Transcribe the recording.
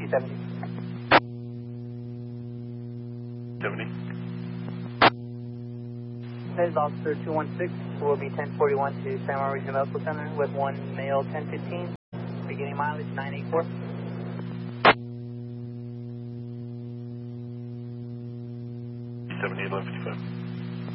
T70. 70. That is Officer 216, who will be 1041 to San Juan Regional Medical Center with one male 1015, beginning mileage 984. 70, 1155.